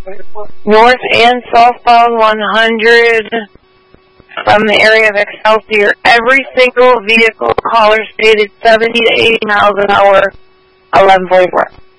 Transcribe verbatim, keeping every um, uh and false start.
North and southbound one hundred from the area of Excelsior. Every single vehicle caller stated seventy to eighty miles an hour, eleven forty-four.